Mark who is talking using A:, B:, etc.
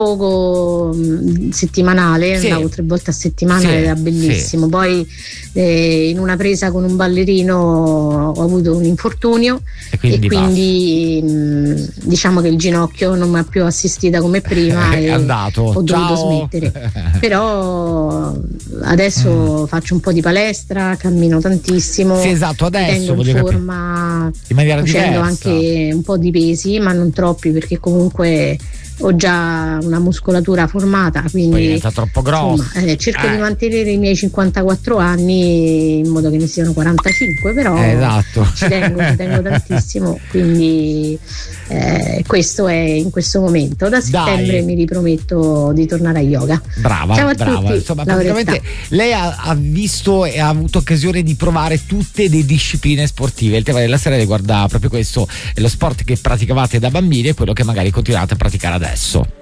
A: poco settimanale,
B: sì.
A: andavo 3 volte a settimana,
B: Sì,
A: era bellissimo.
B: sì.
A: Poi in una presa con un ballerino ho avuto un infortunio
B: E quindi
A: diciamo che il ginocchio non mi ha più assistita come prima
B: è
A: e
B: andato.
A: ho dovuto
B: Ciao.
A: smettere. Però adesso faccio un po' di palestra, cammino tantissimo,
B: Sì, esatto,
A: mi
B: adesso
A: tengo in
B: voglio capire.
A: forma
B: In maniera
A: facendo
B: diversa.
A: anche un po' di pesi, ma non troppi, perché comunque ho già una muscolatura formata,
B: Poi
A: quindi
B: diventa troppo grosso.
A: insomma, cerco di mantenere i miei 54 anni in modo che ne siano 45, però
B: esatto.
A: ci tengo tantissimo, quindi questo è in questo momento. Da settembre
B: Dai.
A: mi riprometto di tornare a yoga.
B: Brava,
A: Ciao a
B: brava.
A: tutti,
B: Insomma,
A: Lauretta.
B: praticamente lei ha visto e ha avuto occasione di provare tutte le discipline sportive. Il tema della sera riguarda proprio questo, lo sport che praticavate da bambini e quello che magari continuate a praticare adesso.